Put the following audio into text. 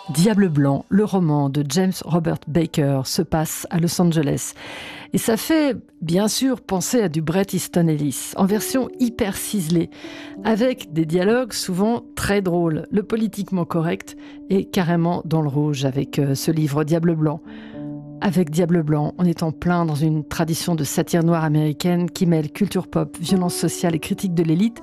Diable blanc, le roman de James Robert Baker se passe à Los Angeles. Et ça fait bien sûr penser à du Bret Easton Ellis, en version hyper ciselée, avec des dialogues souvent très drôles. Le politiquement correct est carrément dans le rouge avec ce livre Diable blanc. Avec Diable blanc, on est en plein dans une tradition de satire noire américaine qui mêle culture pop, violence sociale et critique de l'élite,